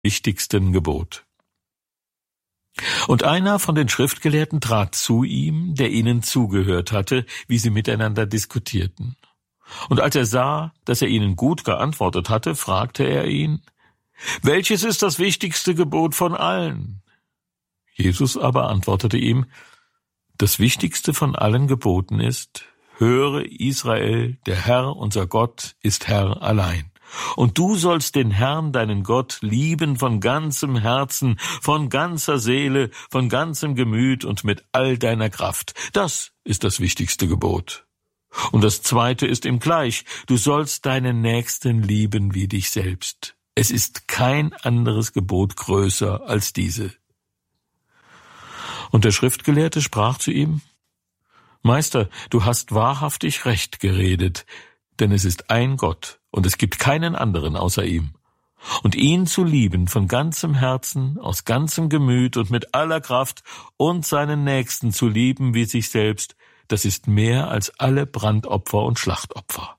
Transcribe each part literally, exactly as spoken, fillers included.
wichtigsten Gebot. Und einer von den Schriftgelehrten trat zu ihm, der ihnen zugehört hatte, wie sie miteinander diskutierten. Und als er sah, dass er ihnen gut geantwortet hatte, fragte er ihn: Welches ist das wichtigste Gebot von allen? Jesus aber antwortete ihm: Das wichtigste von allen Geboten ist: Höre, Israel, der Herr, unser Gott, ist Herr allein. Und du sollst den Herrn, deinen Gott, lieben von ganzem Herzen, von ganzer Seele, von ganzem Gemüt und mit all deiner Kraft. Das ist das wichtigste Gebot. Und das zweite ist ihm gleich: Du sollst deinen Nächsten lieben wie dich selbst. Es ist kein anderes Gebot größer als diese. Und der Schriftgelehrte sprach zu ihm: Meister, du hast wahrhaftig recht geredet, denn es ist ein Gott, und es gibt keinen anderen außer ihm. Und ihn zu lieben von ganzem Herzen, aus ganzem Gemüt und mit aller Kraft und seinen Nächsten zu lieben wie sich selbst, das ist mehr als alle Brandopfer und Schlachtopfer.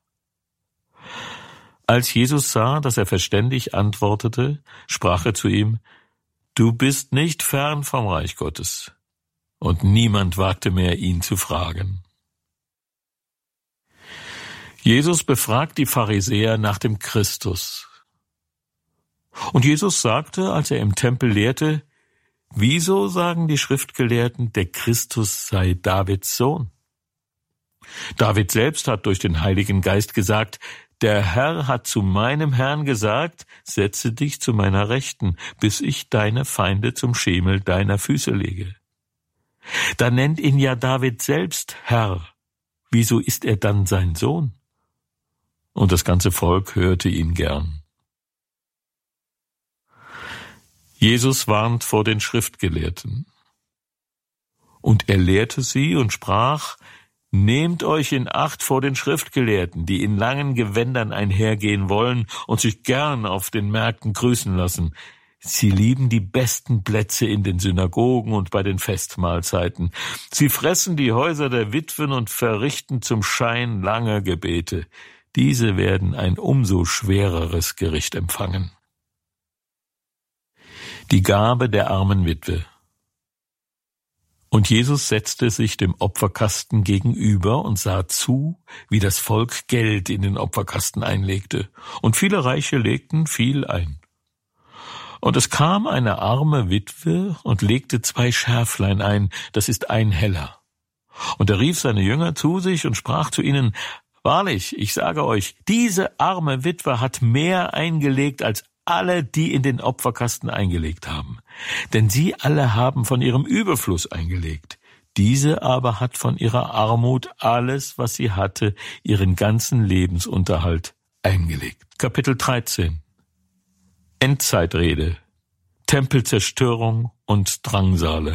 Als Jesus sah, dass er verständig antwortete, sprach er zu ihm: Du bist nicht fern vom Reich Gottes. Und niemand wagte mehr, ihn zu fragen. Jesus befragt die Pharisäer nach dem Christus. Und Jesus sagte, als er im Tempel lehrte: Wieso sagen die Schriftgelehrten, der Christus sei Davids Sohn? David selbst hat durch den Heiligen Geist gesagt: Der Herr hat zu meinem Herrn gesagt: Setze dich zu meiner Rechten, bis ich deine Feinde zum Schemel deiner Füße lege. Da nennt ihn ja David selbst Herr. Wieso ist er dann sein Sohn? Und das ganze Volk hörte ihn gern. Jesus warnt vor den Schriftgelehrten. Und er lehrte sie und sprach: Nehmt euch in Acht vor den Schriftgelehrten, die in langen Gewändern einhergehen wollen und sich gern auf den Märkten grüßen lassen. Sie lieben die besten Plätze in den Synagogen und bei den Festmahlzeiten. Sie fressen die Häuser der Witwen und verrichten zum Schein lange Gebete. Diese werden ein umso schwereres Gericht empfangen. Die Gabe der armen Witwe. Und Jesus setzte sich dem Opferkasten gegenüber und sah zu, wie das Volk Geld in den Opferkasten einlegte. Und viele Reiche legten viel ein. Und es kam eine arme Witwe und legte zwei Schärflein ein, das ist ein Heller. Und er rief seine Jünger zu sich und sprach zu ihnen: Wahrlich, ich sage euch, diese arme Witwe hat mehr eingelegt als alle, die in den Opferkasten eingelegt haben. Denn sie alle haben von ihrem Überfluss eingelegt. Diese aber hat von ihrer Armut alles, was sie hatte, ihren ganzen Lebensunterhalt eingelegt. Kapitel dreizehn. Endzeitrede, Tempelzerstörung und Drangsale.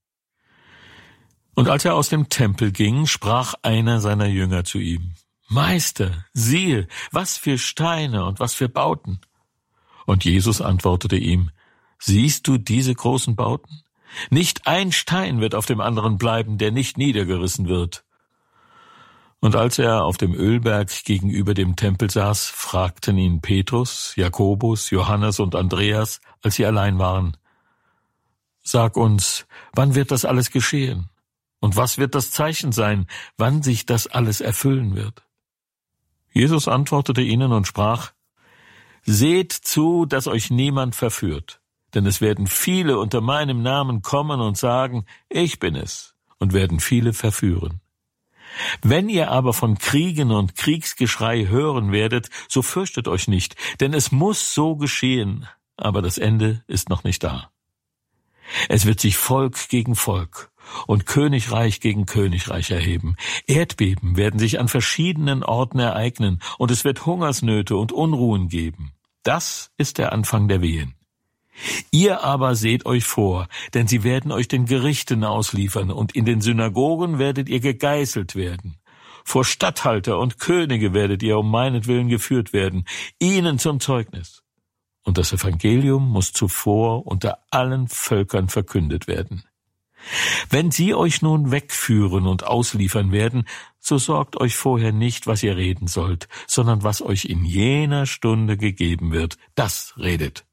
Und als er aus dem Tempel ging, sprach einer seiner Jünger zu ihm: Meister, siehe, was für Steine und was für Bauten. Und Jesus antwortete ihm: Siehst du diese großen Bauten? Nicht ein Stein wird auf dem anderen bleiben, der nicht niedergerissen wird. Und als er auf dem Ölberg gegenüber dem Tempel saß, fragten ihn Petrus, Jakobus, Johannes und Andreas, als sie allein waren: Sag uns, wann wird das alles geschehen? Und was wird das Zeichen sein, wann sich das alles erfüllen wird? Jesus antwortete ihnen und sprach: Seht zu, dass euch niemand verführt, denn es werden viele unter meinem Namen kommen und sagen: Ich bin es, und werden viele verführen. Wenn ihr aber von Kriegen und Kriegsgeschrei hören werdet, so fürchtet euch nicht, denn es muss so geschehen, aber das Ende ist noch nicht da. Es wird sich Volk gegen Volk und Königreich gegen Königreich erheben. Erdbeben werden sich an verschiedenen Orten ereignen, und es wird Hungersnöte und Unruhen geben. Das ist der Anfang der Wehen. Ihr aber seht euch vor, denn sie werden euch den Gerichten ausliefern, und in den Synagogen werdet ihr gegeißelt werden. Vor Statthalter und Könige werdet ihr um meinetwillen geführt werden, ihnen zum Zeugnis. Und das Evangelium muss zuvor unter allen Völkern verkündet werden. Wenn sie euch nun wegführen und ausliefern werden, so sorgt euch vorher nicht, was ihr reden sollt, sondern was euch in jener Stunde gegeben wird, das redet.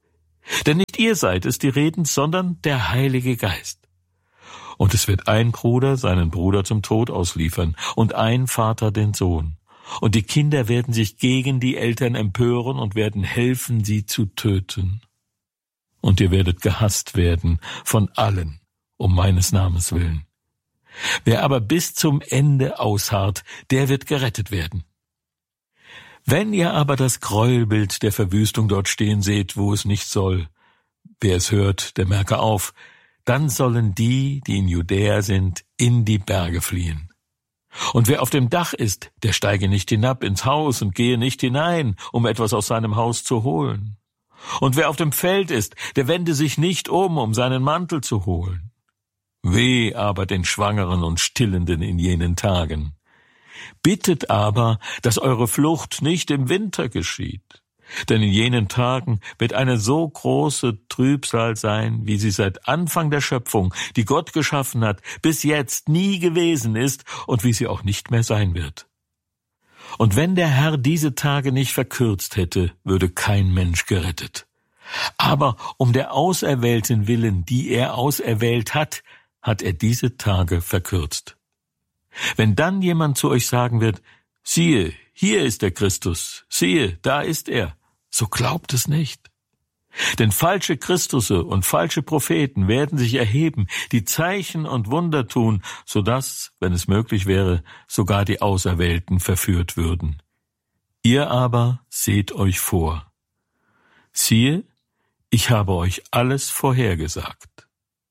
Denn nicht ihr seid es, die reden, sondern der Heilige Geist. Und es wird ein Bruder seinen Bruder zum Tod ausliefern und ein Vater den Sohn. Und die Kinder werden sich gegen die Eltern empören und werden helfen, sie zu töten. Und ihr werdet gehasst werden von allen, um meines Namens willen. Wer aber bis zum Ende ausharrt, der wird gerettet werden. Wenn ihr aber das Gräuelbild der Verwüstung dort stehen seht, wo es nicht soll, wer es hört, der merke auf, dann sollen die, die in Judäa sind, in die Berge fliehen. Und wer auf dem Dach ist, der steige nicht hinab ins Haus und gehe nicht hinein, um etwas aus seinem Haus zu holen. Und wer auf dem Feld ist, der wende sich nicht um, um seinen Mantel zu holen. Weh aber den Schwangeren und Stillenden in jenen Tagen. Bittet aber, dass eure Flucht nicht im Winter geschieht. Denn in jenen Tagen wird eine so große Trübsal sein, wie sie seit Anfang der Schöpfung, die Gott geschaffen hat, bis jetzt nie gewesen ist und wie sie auch nicht mehr sein wird. Und wenn der Herr diese Tage nicht verkürzt hätte, würde kein Mensch gerettet. Aber um der Auserwählten willen, die er auserwählt hat, hat er diese Tage verkürzt. Wenn dann jemand zu euch sagen wird, siehe, hier ist der Christus, siehe, da ist er, so glaubt es nicht. Denn falsche Christusse und falsche Propheten werden sich erheben, die Zeichen und Wunder tun, so dass, wenn es möglich wäre, sogar die Auserwählten verführt würden. Ihr aber seht euch vor. Siehe, ich habe euch alles vorhergesagt.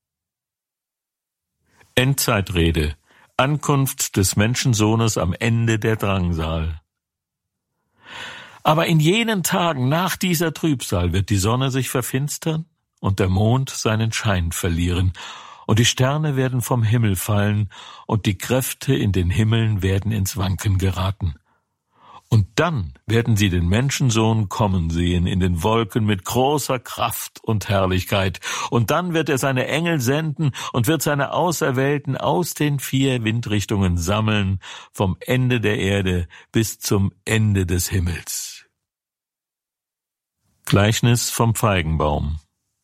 Endzeitrede, Ankunft des Menschensohnes am Ende der Drangsal. Aber in jenen Tagen nach dieser Trübsal wird die Sonne sich verfinstern und der Mond seinen Schein verlieren, und die Sterne werden vom Himmel fallen, und die Kräfte in den Himmeln werden ins Wanken geraten. Und dann werden sie den Menschensohn kommen sehen in den Wolken mit großer Kraft und Herrlichkeit. Und dann wird er seine Engel senden und wird seine Auserwählten aus den vier Windrichtungen sammeln, vom Ende der Erde bis zum Ende des Himmels. Gleichnis vom Feigenbaum.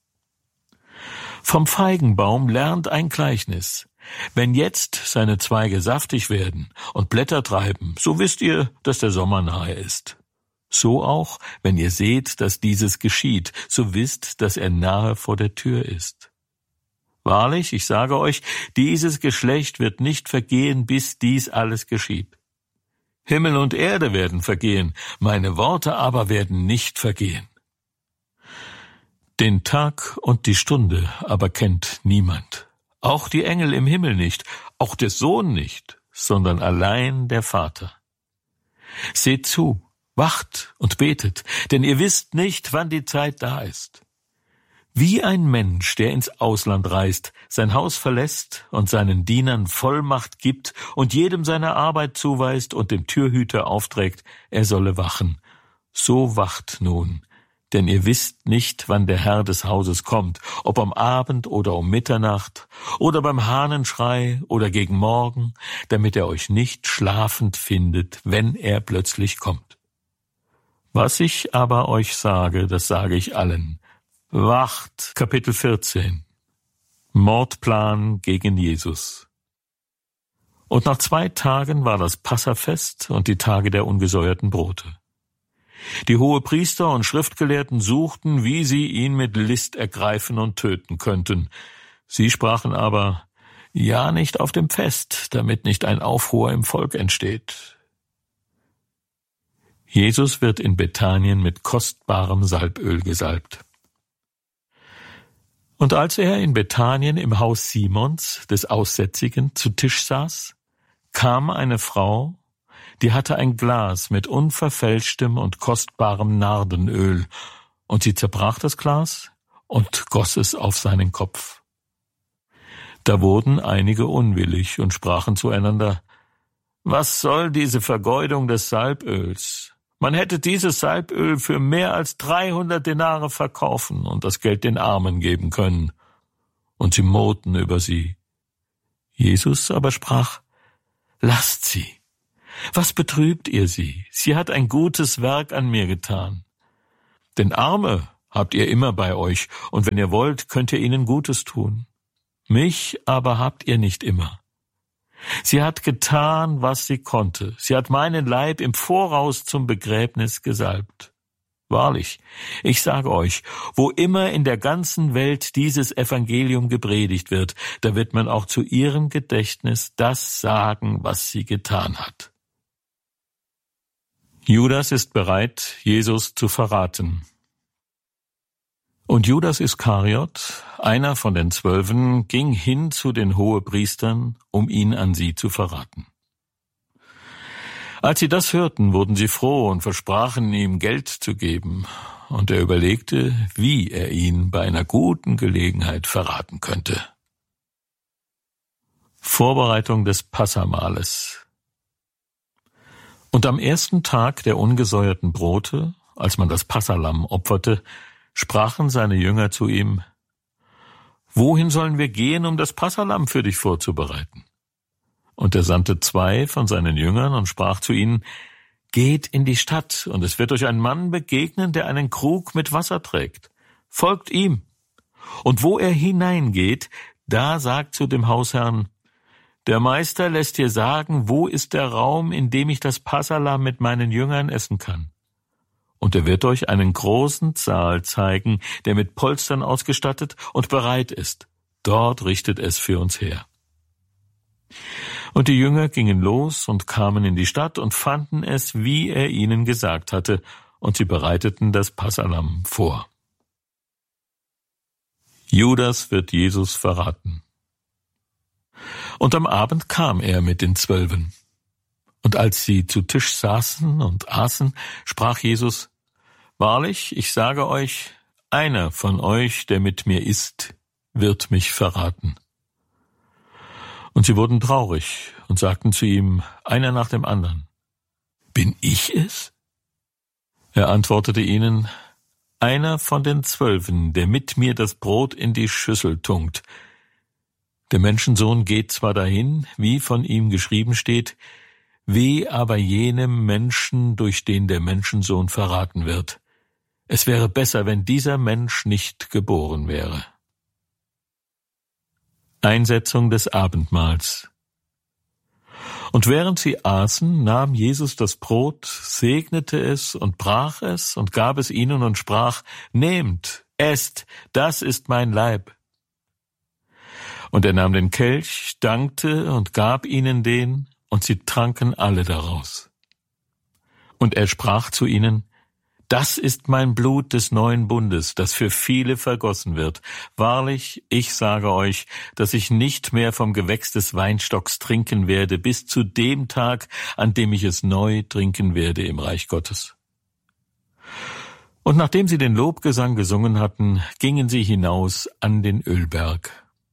Vom Feigenbaum lernt ein Gleichnis. Wenn jetzt seine Zweige saftig werden und Blätter treiben, so wisst ihr, dass der Sommer nahe ist. So auch, wenn ihr seht, dass dieses geschieht, so wisst, dass er nahe vor der Tür ist. Wahrlich, ich sage euch, dieses Geschlecht wird nicht vergehen, bis dies alles geschieht. Himmel und Erde werden vergehen, meine Worte aber werden nicht vergehen. Den Tag und die Stunde aber kennt niemand. Auch die Engel im Himmel nicht, auch der Sohn nicht, sondern allein der Vater. Seht zu, wacht und betet, denn ihr wisst nicht, wann die Zeit da ist. Wie ein Mensch, der ins Ausland reist, sein Haus verlässt und seinen Dienern Vollmacht gibt und jedem seine Arbeit zuweist und dem Türhüter aufträgt, er solle wachen. So wacht nun. Denn ihr wisst nicht, wann der Herr des Hauses kommt, ob am Abend oder um Mitternacht oder beim Hahnenschrei oder gegen Morgen, damit er euch nicht schlafend findet, wenn er plötzlich kommt. Was ich aber euch sage, das sage ich allen. Wacht, Kapitel vierzehn. Mordplan gegen Jesus. Und nach zwei Tagen war das Passafest und die Tage der ungesäuerten Brote. Die Hohepriester und Schriftgelehrten suchten, wie sie ihn mit List ergreifen und töten könnten. Sie sprachen aber, ja nicht auf dem Fest, damit nicht ein Aufruhr im Volk entsteht. Jesus wird in Bethanien mit kostbarem Salböl gesalbt. Und als er in Bethanien im Haus Simons, des Aussätzigen, zu Tisch saß, kam eine Frau, die hatte ein Glas mit unverfälschtem und kostbarem Nardenöl, und sie zerbrach das Glas und goss es auf seinen Kopf. Da wurden einige unwillig und sprachen zueinander, was soll diese Vergeudung des Salböls? Man hätte dieses Salböl für mehr als dreihundert Denare verkaufen und das Geld den Armen geben können. Und sie murrten über sie. Jesus aber sprach, lasst sie. Was betrübt ihr sie? Sie hat ein gutes Werk an mir getan. Denn Arme habt ihr immer bei euch, und wenn ihr wollt, könnt ihr ihnen Gutes tun. Mich aber habt ihr nicht immer. Sie hat getan, was sie konnte. Sie hat meinen Leib im Voraus zum Begräbnis gesalbt. Wahrlich, ich sage euch, wo immer in der ganzen Welt dieses Evangelium gepredigt wird, da wird man auch zu ihrem Gedächtnis das sagen, was sie getan hat. Judas ist bereit, Jesus zu verraten. Und Judas Iskariot, einer von den Zwölfen, ging hin zu den Hohepriestern, um ihn an sie zu verraten. Als sie das hörten, wurden sie froh und versprachen, ihm Geld zu geben. Und er überlegte, wie er ihn bei einer guten Gelegenheit verraten könnte. Vorbereitung des Passamahles. Und am ersten Tag der ungesäuerten Brote, als man das Passalamm opferte, sprachen seine Jünger zu ihm: Wohin sollen wir gehen, um das Passalamm für dich vorzubereiten? Und er sandte zwei von seinen Jüngern und sprach zu ihnen: Geht in die Stadt, und es wird euch ein Mann begegnen, der einen Krug mit Wasser trägt. Folgt ihm. Und wo er hineingeht, da sagt zu dem Hausherrn: Der Meister lässt dir sagen, wo ist der Raum, in dem ich das Passalamm mit meinen Jüngern essen kann. Und er wird euch einen großen Saal zeigen, der mit Polstern ausgestattet und bereit ist. Dort richtet es für uns her. Und die Jünger gingen los und kamen in die Stadt und fanden es, wie er ihnen gesagt hatte, und sie bereiteten das Passalamm vor. Judas wird Jesus verraten. Und am Abend kam er mit den Zwölfen. Und als sie zu Tisch saßen und aßen, sprach Jesus: Wahrlich, ich sage euch, einer von euch, der mit mir isst, wird mich verraten. Und sie wurden traurig und sagten zu ihm, einer nach dem anderen: Bin ich es? Er antwortete ihnen: Einer von den Zwölfen, der mit mir das Brot in die Schüssel tunkt. Der Menschensohn geht zwar dahin, wie von ihm geschrieben steht, weh aber jenem Menschen, durch den der Menschensohn verraten wird. Es wäre besser, wenn dieser Mensch nicht geboren wäre. Einsetzung des Abendmahls. Und während sie aßen, nahm Jesus das Brot, segnete es und brach es und gab es ihnen und sprach: Nehmt, esst, das ist mein Leib. Und er nahm den Kelch, dankte und gab ihnen den, und sie tranken alle daraus. Und er sprach zu ihnen: Das ist mein Blut des neuen Bundes, das für viele vergossen wird. Wahrlich, ich sage euch, dass ich nicht mehr vom Gewächs des Weinstocks trinken werde, bis zu dem Tag, an dem ich es neu trinken werde im Reich Gottes. Und nachdem sie den Lobgesang gesungen hatten, gingen sie hinaus an den Ölberg.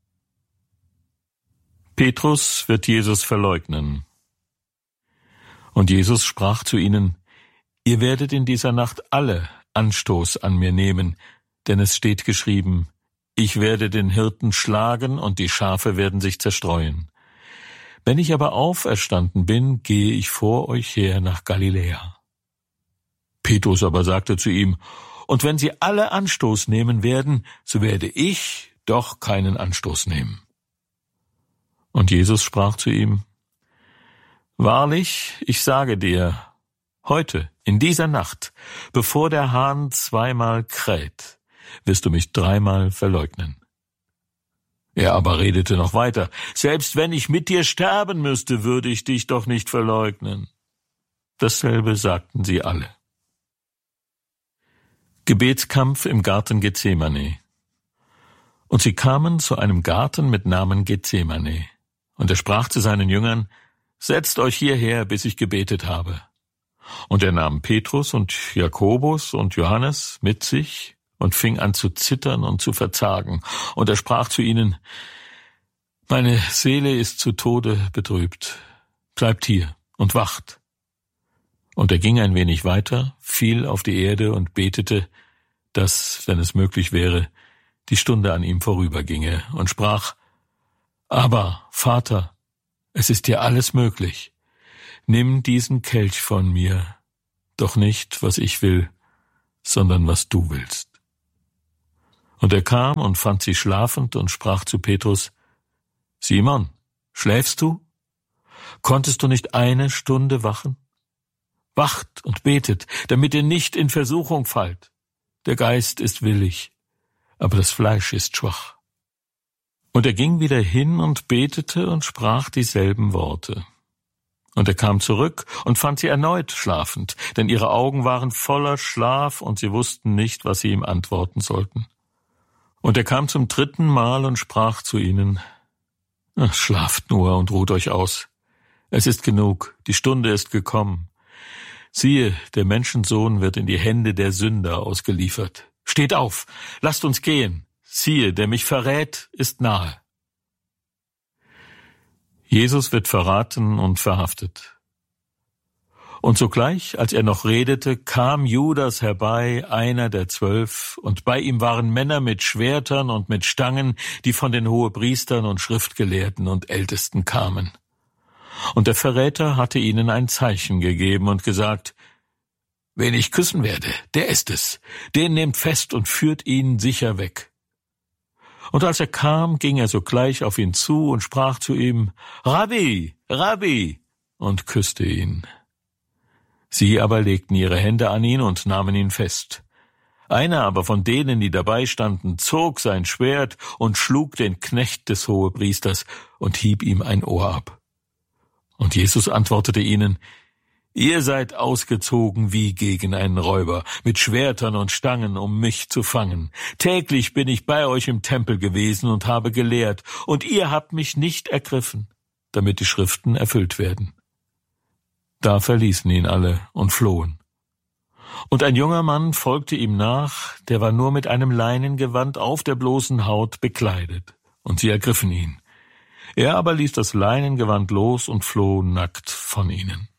Petrus wird Jesus verleugnen. Und Jesus sprach zu ihnen: Ihr werdet in dieser Nacht alle Anstoß an mir nehmen, denn es steht geschrieben: Ich werde den Hirten schlagen und die Schafe werden sich zerstreuen. Wenn ich aber auferstanden bin, gehe ich vor euch her nach Galiläa. Petrus aber sagte zu ihm: Und wenn sie alle Anstoß nehmen werden, so werde ich doch keinen Anstoß nehmen. Und Jesus sprach zu ihm: Wahrlich, ich sage dir, heute, in dieser Nacht, bevor der Hahn zweimal kräht, wirst du mich dreimal verleugnen. Er aber redete noch weiter: Selbst wenn ich mit dir sterben müsste, würde ich dich doch nicht verleugnen. Dasselbe sagten sie alle. Gebetskampf im Garten Gethsemane. Und sie kamen zu einem Garten mit Namen Gethsemane. Und er sprach zu seinen Jüngern: Setzt euch hierher, bis ich gebetet habe. Und er nahm Petrus und Jakobus und Johannes mit sich und fing an zu zittern und zu verzagen. Und er sprach zu ihnen: Meine Seele ist zu Tode betrübt. Bleibt hier und wacht. Und er ging ein wenig weiter, fiel auf die Erde und betete, dass, wenn es möglich wäre, die Stunde an ihm vorüberginge, und sprach: Aber, Vater, es ist dir alles möglich. Nimm diesen Kelch von mir, doch nicht, was ich will, sondern was du willst. Und er kam und fand sie schlafend und sprach zu Petrus: Simon, schläfst du? Konntest du nicht eine Stunde wachen? Wacht und betet, damit ihr nicht in Versuchung fallt. Der Geist ist willig, aber das Fleisch ist schwach. Und er ging wieder hin und betete und sprach dieselben Worte. Und er kam zurück und fand sie erneut schlafend, denn ihre Augen waren voller Schlaf und sie wussten nicht, was sie ihm antworten sollten. Und er kam zum dritten Mal und sprach zu ihnen: Ach, schlaft nur und ruht euch aus. Es ist genug, die Stunde ist gekommen. Siehe, der Menschensohn wird in die Hände der Sünder ausgeliefert. Steht auf, lasst uns gehen. Siehe, der mich verrät, ist nahe. Jesus wird verraten und verhaftet. Und sogleich, als er noch redete, kam Judas herbei, einer der Zwölf, und bei ihm waren Männer mit Schwertern und mit Stangen, die von den Hohepriestern und Schriftgelehrten und Ältesten kamen. Und der Verräter hatte ihnen ein Zeichen gegeben und gesagt: Wen ich küssen werde, der ist es. Den nehmt fest und führt ihn sicher weg. Und als er kam, ging er sogleich auf ihn zu und sprach zu ihm: Rabbi, Rabbi, und küsste ihn. Sie aber legten ihre Hände an ihn und nahmen ihn fest. Einer aber von denen, die dabei standen, zog sein Schwert und schlug den Knecht des Hohepriesters und hieb ihm ein Ohr ab. Und Jesus antwortete ihnen: Ihr seid ausgezogen wie gegen einen Räuber, mit Schwertern und Stangen, um mich zu fangen. Täglich bin ich bei euch im Tempel gewesen und habe gelehrt, und ihr habt mich nicht ergriffen, damit die Schriften erfüllt werden. Da verließen ihn alle und flohen. Und ein junger Mann folgte ihm nach, der war nur mit einem Leinengewand auf der bloßen Haut bekleidet, und sie ergriffen ihn. Er aber ließ das Leinengewand los und floh nackt von ihnen.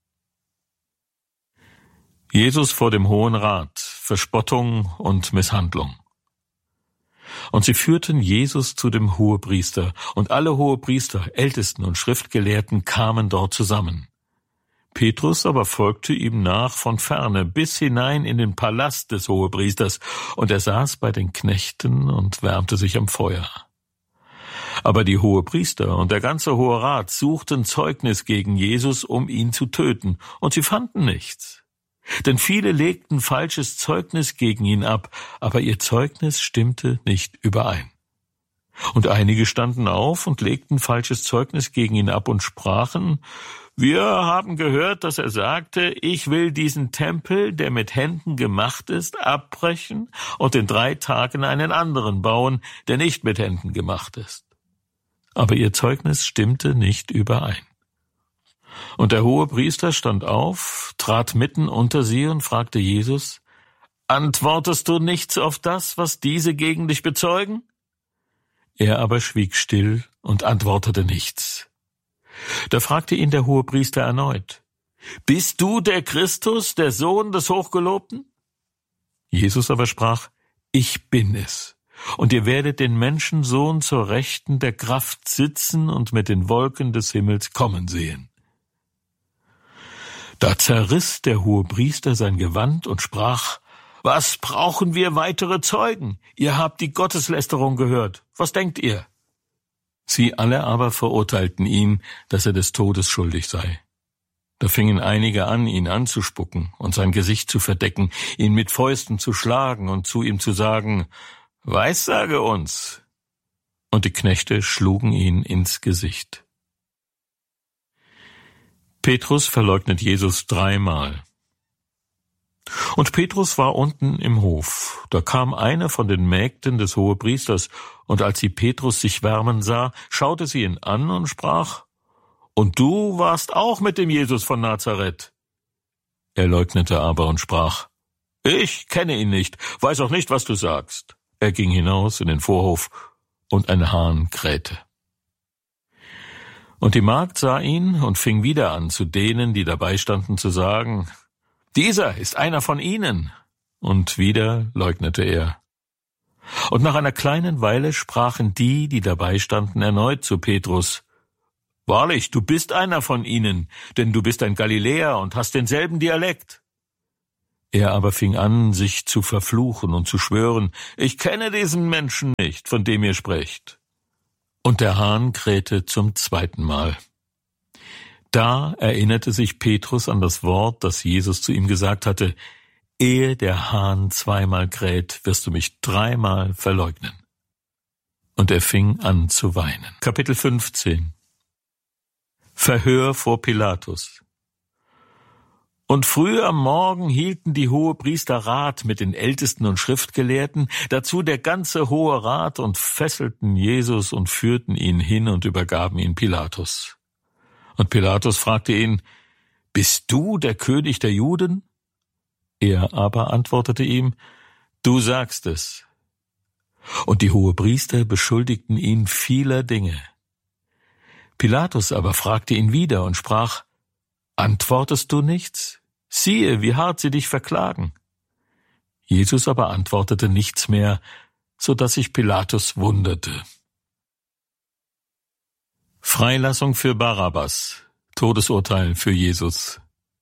Jesus vor dem Hohen Rat, Verspottung und Misshandlung. Und sie führten Jesus zu dem Hohepriester, und alle Hohepriester, Ältesten und Schriftgelehrten kamen dort zusammen. Petrus aber folgte ihm nach von ferne bis hinein in den Palast des Hohepriesters, und er saß bei den Knechten und wärmte sich am Feuer. Aber die Hohepriester und der ganze Hohe Rat suchten Zeugnis gegen Jesus, um ihn zu töten, und sie fanden nichts. Denn viele legten falsches Zeugnis gegen ihn ab, aber ihr Zeugnis stimmte nicht überein. Und einige standen auf und legten falsches Zeugnis gegen ihn ab und sprachen: Wir haben gehört, dass er sagte, ich will diesen Tempel, der mit Händen gemacht ist, abbrechen und in drei Tagen einen anderen bauen, der nicht mit Händen gemacht ist. Aber ihr Zeugnis stimmte nicht überein. Und der Hohepriester stand auf, trat mitten unter sie und fragte Jesus: Antwortest du nichts auf das, was diese gegen dich bezeugen? Er aber schwieg still und antwortete nichts. Da fragte ihn der Hohepriester erneut: Bist du der Christus, der Sohn des Hochgelobten? Jesus aber sprach: Ich bin es. Und ihr werdet den Menschensohn zur Rechten der Kraft sitzen und mit den Wolken des Himmels kommen sehen. Da zerriss der Hohepriester sein Gewand und sprach: Was brauchen wir weitere Zeugen? Ihr habt die Gotteslästerung gehört. Was denkt ihr? Sie alle aber verurteilten ihn, dass er des Todes schuldig sei. Da fingen einige an, ihn anzuspucken und sein Gesicht zu verdecken, ihn mit Fäusten zu schlagen und zu ihm zu sagen: Weissage uns! Und die Knechte schlugen ihn ins Gesicht. Petrus verleugnet Jesus dreimal. Und Petrus war unten im Hof. Da kam eine von den Mägden des Hohepriesters, und als sie Petrus sich wärmen sah, schaute sie ihn an und sprach: Und du warst auch mit dem Jesus von Nazareth. Er leugnete aber und sprach: Ich kenne ihn nicht, weiß auch nicht, was du sagst. Er ging hinaus in den Vorhof, und ein Hahn krähte. Und die Magd sah ihn und fing wieder an, zu denen, die dabei standen, zu sagen: Dieser ist einer von ihnen. Und wieder leugnete er. Und nach einer kleinen Weile sprachen die, die dabei standen, erneut zu Petrus: Wahrlich, du bist einer von ihnen, denn du bist ein Galiläer und hast denselben Dialekt. Er aber fing an, sich zu verfluchen und zu schwören, »Ich kenne diesen Menschen nicht, von dem ihr sprecht.« Und der Hahn krähte zum zweiten Mal. Da erinnerte sich Petrus an das Wort, das Jesus zu ihm gesagt hatte, »Ehe der Hahn zweimal kräht, wirst du mich dreimal verleugnen.« Und er fing an zu weinen. Kapitel fünfzehn. Verhör vor Pilatus. Und früh am Morgen hielten die Hohepriester Rat mit den Ältesten und Schriftgelehrten, dazu der ganze Hohe Rat, und fesselten Jesus und führten ihn hin und übergaben ihn Pilatus. Und Pilatus fragte ihn, »Bist du der König der Juden?« Er aber antwortete ihm, »Du sagst es.« Und die Hohepriester beschuldigten ihn vieler Dinge. Pilatus aber fragte ihn wieder und sprach, »Antwortest du nichts? Siehe, wie hart sie dich verklagen.« Jesus aber antwortete nichts mehr, so dass sich Pilatus wunderte. Freilassung für Barabbas, Todesurteil für Jesus.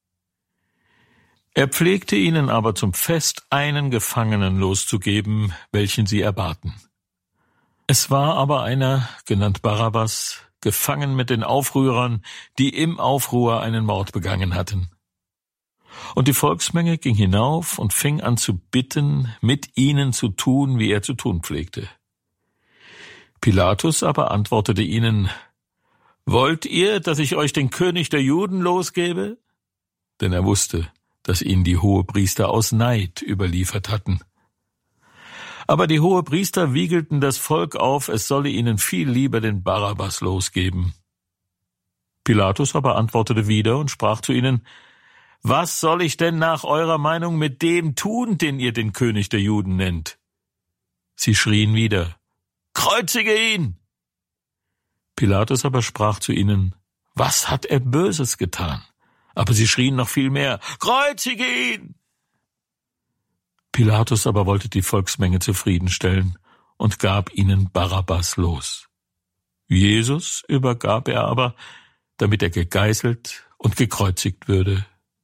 Er pflegte ihnen aber zum Fest einen Gefangenen loszugeben, welchen sie erbaten. Es war aber einer, genannt Barabbas, gefangen mit den Aufrührern, die im Aufruhr einen Mord begangen hatten. Und die Volksmenge ging hinauf und fing an zu bitten, mit ihnen zu tun, wie er zu tun pflegte. Pilatus aber antwortete ihnen, »Wollt ihr, dass ich euch den König der Juden losgebe?« Denn er wusste, dass ihn die Hohepriester aus Neid überliefert hatten. Aber die Hohepriester wiegelten das Volk auf, es solle ihnen viel lieber den Barabbas losgeben. Pilatus aber antwortete wieder und sprach zu ihnen, »Was soll ich denn nach eurer Meinung mit dem tun, den ihr den König der Juden nennt?« Sie schrien wieder, »Kreuzige ihn!« Pilatus aber sprach zu ihnen, »Was hat er Böses getan?« Aber sie schrien noch viel mehr, »Kreuzige ihn!« Pilatus aber wollte die Volksmenge zufriedenstellen und gab ihnen Barabbas los. Jesus übergab er aber, damit er gegeißelt und gekreuzigt würde.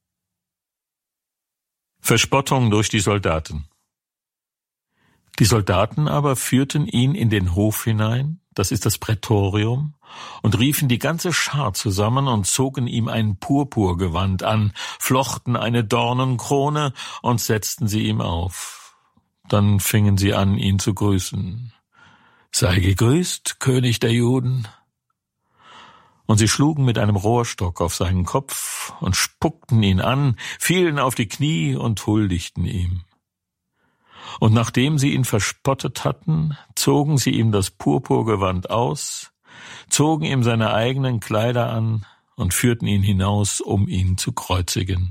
Verspottung durch die Soldaten. Die Soldaten aber führten ihn in den Hof hinein, das ist das Prätorium, und riefen die ganze Schar zusammen und zogen ihm ein Purpurgewand an, flochten eine Dornenkrone und setzten sie ihm auf. Dann fingen sie an, ihn zu grüßen. »Sei gegrüßt, König der Juden!« Und sie schlugen mit einem Rohrstock auf seinen Kopf und spuckten ihn an, fielen auf die Knie und huldigten ihm. Und nachdem sie ihn verspottet hatten, zogen sie ihm das Purpurgewand aus, zogen ihm seine eigenen Kleider an und führten ihn hinaus, um ihn zu kreuzigen.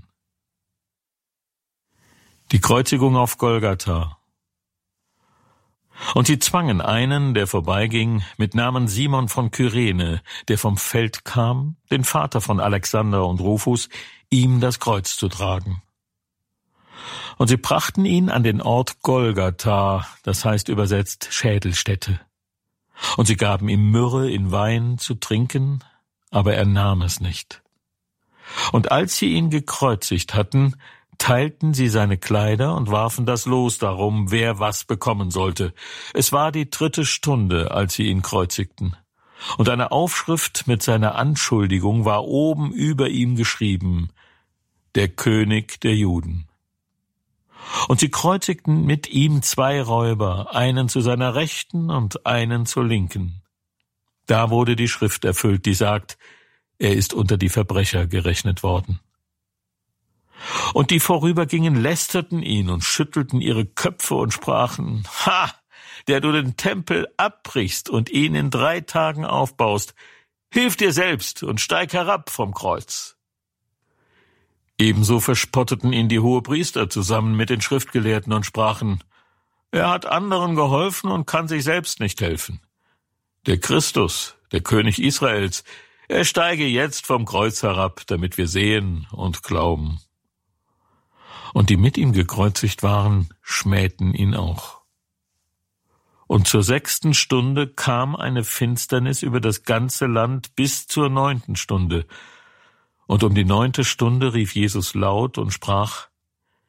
Die Kreuzigung auf Golgatha. Und sie zwangen einen, der vorbeiging, mit Namen Simon von Kyrene, der vom Feld kam, den Vater von Alexander und Rufus, ihm das Kreuz zu tragen. Und sie brachten ihn an den Ort Golgatha, das heißt übersetzt Schädelstätte. Und sie gaben ihm Myrrhe in Wein zu trinken, aber er nahm es nicht. Und als sie ihn gekreuzigt hatten, teilten sie seine Kleider und warfen das Los darum, wer was bekommen sollte. Es war die dritte Stunde, als sie ihn kreuzigten. Und eine Aufschrift mit seiner Anschuldigung war oben über ihm geschrieben, der König der Juden. Und sie kreuzigten mit ihm zwei Räuber, einen zu seiner Rechten und einen zur Linken. Da wurde die Schrift erfüllt, die sagt, er ist unter die Verbrecher gerechnet worden. Und die vorübergingen, lästerten ihn und schüttelten ihre Köpfe und sprachen, »Ha, der du den Tempel abbrichst und ihn in drei Tagen aufbaust, hilf dir selbst und steig herab vom Kreuz.« Ebenso verspotteten ihn die Hohepriester zusammen mit den Schriftgelehrten und sprachen, »Er hat anderen geholfen und kann sich selbst nicht helfen. Der Christus, der König Israels, er steige jetzt vom Kreuz herab, damit wir sehen und glauben.« Und die mit ihm gekreuzigt waren, schmähten ihn auch. Und zur sechsten Stunde kam eine Finsternis über das ganze Land bis zur neunten Stunde. Und um die neunte Stunde rief Jesus laut und sprach,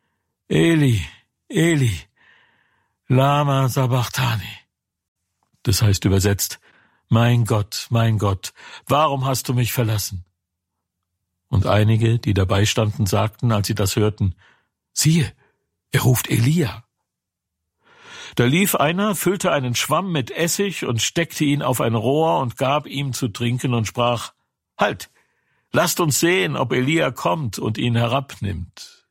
Eli, Eli, lama sabachthani. Das heißt übersetzt, mein Gott, mein Gott, warum hast du mich verlassen? Und einige, die dabei standen, sagten, als sie das hörten, siehe, er ruft Elia. Da lief einer, füllte einen Schwamm mit Essig und steckte ihn auf ein Rohr und gab ihm zu trinken und sprach, halt, lasst uns sehen, ob Elia kommt und ihn herabnimmt.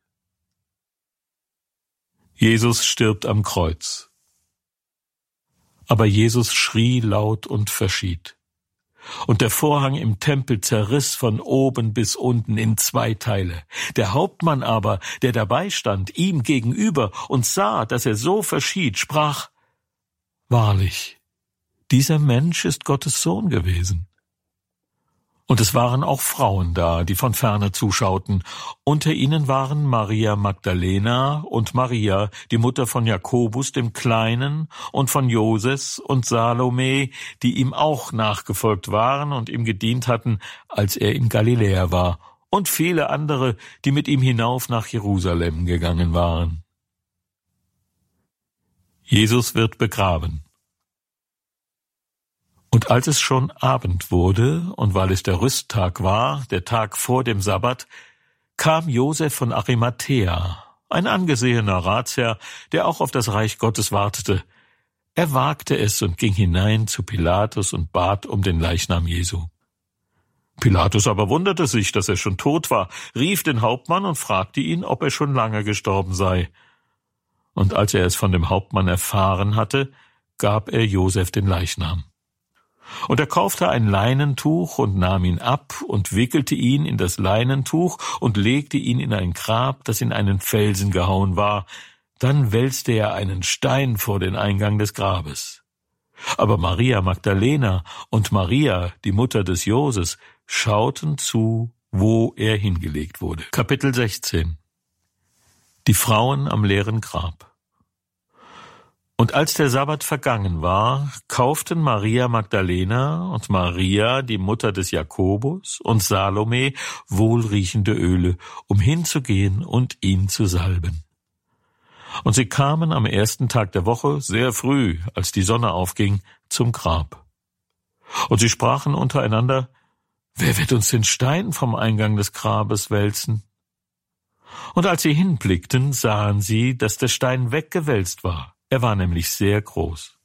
Jesus stirbt am Kreuz. Aber Jesus schrie laut und verschied. Und der Vorhang im Tempel zerriss von oben bis unten in zwei Teile. Der Hauptmann aber, der dabei stand, ihm gegenüber und sah, dass er so verschied, sprach, wahrlich, dieser Mensch ist Gottes Sohn gewesen. Und es waren auch Frauen da, die von ferne zuschauten. Unter ihnen waren Maria Magdalena und Maria, die Mutter von Jakobus dem Kleinen und von Joses und Salome, die ihm auch nachgefolgt waren und ihm gedient hatten, als er in Galiläa war, und viele andere, die mit ihm hinauf nach Jerusalem gegangen waren. Jesus wird begraben. Und als es schon Abend wurde, und weil es der Rüsttag war, der Tag vor dem Sabbat, kam Josef von Arimathäa, ein angesehener Ratsherr, der auch auf das Reich Gottes wartete. Er wagte es und ging hinein zu Pilatus und bat um den Leichnam Jesu. Pilatus aber wunderte sich, dass er schon tot war, rief den Hauptmann und fragte ihn, ob er schon lange gestorben sei. Und als er es von dem Hauptmann erfahren hatte, gab er Josef den Leichnam. Und er kaufte ein Leinentuch und nahm ihn ab und wickelte ihn in das Leinentuch und legte ihn in ein Grab, das in einen Felsen gehauen war. Dann wälzte er einen Stein vor den Eingang des Grabes. Aber Maria Magdalena und Maria, die Mutter des Joses, schauten zu, wo er hingelegt wurde. Kapitel sechzehn. Die Frauen am leeren Grab. Und als der Sabbat vergangen war, kauften Maria Magdalena und Maria, die Mutter des Jakobus, und Salome wohlriechende Öle, um hinzugehen und ihn zu salben. Und sie kamen am ersten Tag der Woche, sehr früh, als die Sonne aufging, zum Grab. Und sie sprachen untereinander, wer wird uns den Stein vom Eingang des Grabes wälzen? Und als sie hinblickten, sahen sie, dass der Stein weggewälzt war. Er war nämlich sehr groß.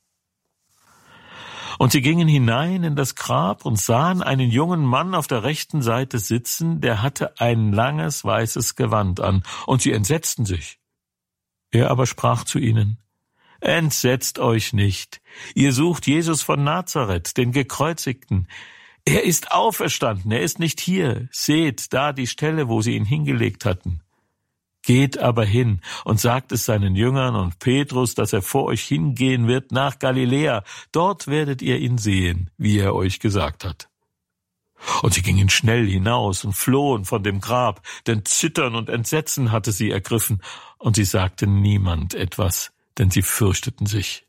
Und sie gingen hinein in das Grab und sahen einen jungen Mann auf der rechten Seite sitzen, der hatte ein langes weißes Gewand an, und sie entsetzten sich. Er aber sprach zu ihnen, entsetzt euch nicht, ihr sucht Jesus von Nazareth, den Gekreuzigten. Er ist auferstanden, er ist nicht hier, seht da die Stelle, wo sie ihn hingelegt hatten. Geht aber hin und sagt es seinen Jüngern und Petrus, dass er vor euch hingehen wird nach Galiläa. Dort werdet ihr ihn sehen, wie er euch gesagt hat. Und sie gingen schnell hinaus und flohen von dem Grab, denn Zittern und Entsetzen hatte sie ergriffen, und sie sagten niemand etwas, denn sie fürchteten sich.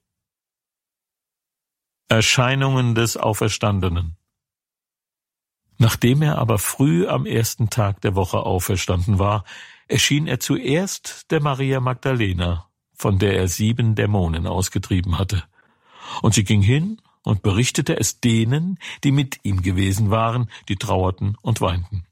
Erscheinungen des Auferstandenen. Nachdem er aber früh am ersten Tag der Woche auferstanden war, erschien er zuerst der Maria Magdalena, von der er sieben Dämonen ausgetrieben hatte. Und sie ging hin und berichtete es denen, die mit ihm gewesen waren, die trauerten und weinten.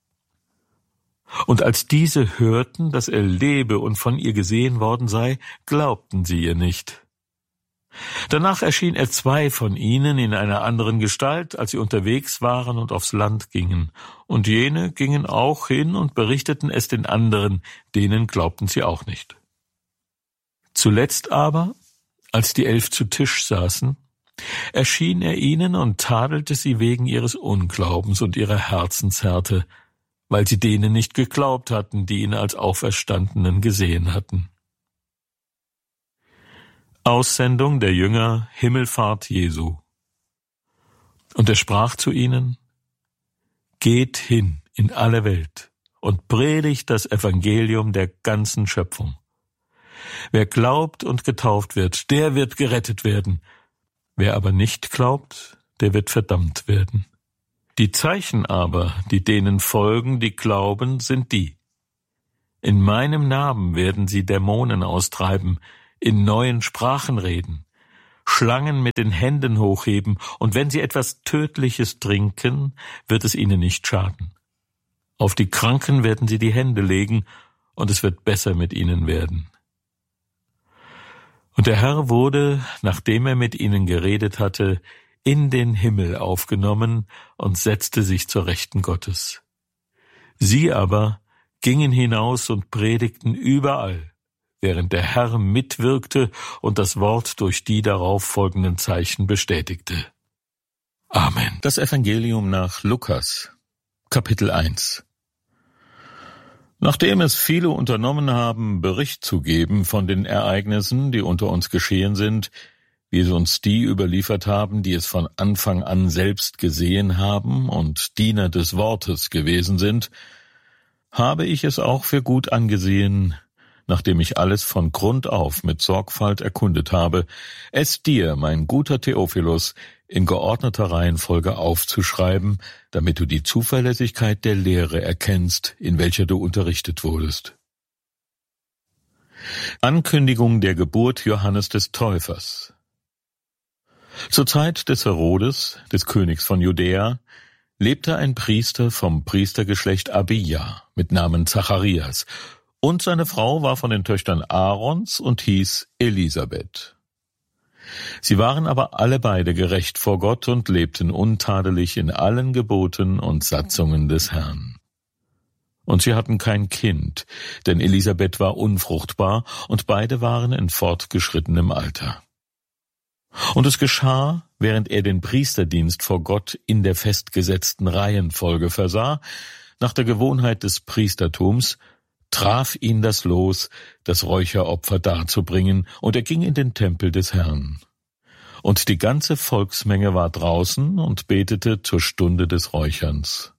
Und als diese hörten, dass er lebe und von ihr gesehen worden sei, glaubten sie ihr nicht. Danach erschien er zwei von ihnen in einer anderen Gestalt, als sie unterwegs waren und aufs Land gingen. Und jene gingen auch hin und berichteten es den anderen, denen glaubten sie auch nicht. Zuletzt aber, als die Elf zu Tisch saßen, erschien er ihnen und tadelte sie wegen ihres Unglaubens und ihrer Herzenshärte, weil sie denen nicht geglaubt hatten, die ihn als Auferstandenen gesehen hatten. Aussendung der Jünger, Himmelfahrt Jesu. Und er sprach zu ihnen, geht hin in alle Welt und predigt das Evangelium der ganzen Schöpfung. Wer glaubt und getauft wird, der wird gerettet werden. Wer aber nicht glaubt, der wird verdammt werden. Die Zeichen aber, die denen folgen, die glauben, sind die. In meinem Namen werden sie Dämonen austreiben, in neuen Sprachen reden, Schlangen mit den Händen hochheben, und wenn sie etwas Tödliches trinken, wird es ihnen nicht schaden. Auf die Kranken werden sie die Hände legen, und es wird besser mit ihnen werden. Und der Herr wurde, nachdem er mit ihnen geredet hatte, in den Himmel aufgenommen und setzte sich zur Rechten Gottes. Sie aber gingen hinaus und predigten überall, während der Herr mitwirkte und das Wort durch die darauf folgenden Zeichen bestätigte. Amen. Das Evangelium nach Lukas, Kapitel eins. Nachdem es viele unternommen haben, Bericht zu geben von den Ereignissen, die unter uns geschehen sind, wie es uns die überliefert haben, die es von Anfang an selbst gesehen haben und Diener des Wortes gewesen sind, habe ich es auch für gut angesehen, nachdem ich alles von Grund auf mit Sorgfalt erkundet habe, es dir, mein guter Theophilus, in geordneter Reihenfolge aufzuschreiben, damit du die Zuverlässigkeit der Lehre erkennst, in welcher du unterrichtet wurdest. Ankündigung der Geburt Johannes des Täufers. Zur Zeit des Herodes, des Königs von Judäa, lebte ein Priester vom Priestergeschlecht Abija mit Namen Zacharias, und seine Frau war von den Töchtern Aarons und hieß Elisabeth. Sie waren aber alle beide gerecht vor Gott und lebten untadelig in allen Geboten und Satzungen des Herrn. Und sie hatten kein Kind, denn Elisabeth war unfruchtbar, und beide waren in fortgeschrittenem Alter. Und es geschah, während er den Priesterdienst vor Gott in der festgesetzten Reihenfolge versah, nach der Gewohnheit des Priestertums, traf ihn das Los, das Räucheropfer darzubringen, und er ging in den Tempel des Herrn. Und die ganze Volksmenge war draußen und betete zur Stunde des Räucherns.